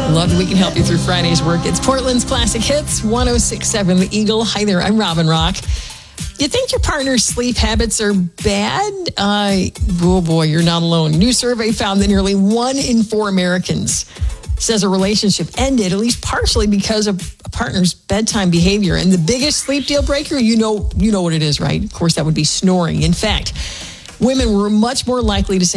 Love that we can help you through Friday's work. It's Portland's Classic Hits, 106.7 The Eagle. Hi there, I'm Robin Rock. You think your partner's sleep habits are bad? Oh boy, you're not alone. New survey found that nearly 1 in 4 Americans says a relationship ended, at least partially because of a partner's bedtime behavior. And the biggest sleep deal breaker, you know what it is, right? Of course, that would be snoring. In fact, women were much more likely to say